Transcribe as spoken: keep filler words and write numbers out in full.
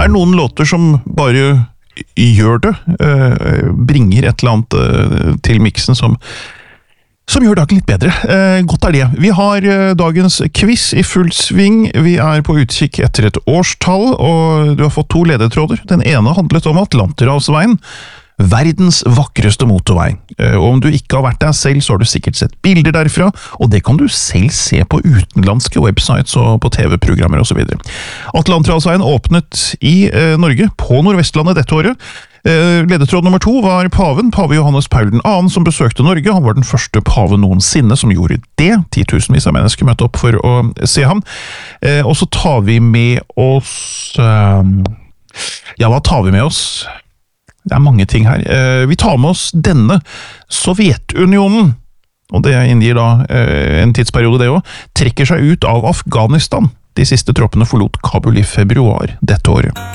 er noen låter som bare gjør det, bringer et eller annet til miksen som som gjør dagen litt bedre. Eh, godt er det. Vi har eh, dagens quiz i full sving. Vi er på utkikk etter et årstall, og du har fått to ledetråder. Den ene handlet om Atlanterhavsveien, verdens vakreste motorvei. Eh, og om du ikke har vært der selv, så har du sikkert sett bilder derfra, og det kan du selv se på utenlandske websites og på T V-programmer og så videre. Atlanterhavsveien åpnet i eh, Norge, på Nordvestlandet dette året. Ledetråd nummer to var paven, pave Johannes Paul den andre, som besøkte Norge. Han var den første pave noensinne som gjorde det. Titusenvis av mennesker møtte opp for å se ham. Og så tar vi med oss... Ja, hva tar vi med oss? Det er mange ting her. Vi tar med oss denne Sovjetunionen, og det inngir da en tidsperiode det også, trekker seg ut av Afghanistan. De siste troppene forlot Kabul i februar dette året.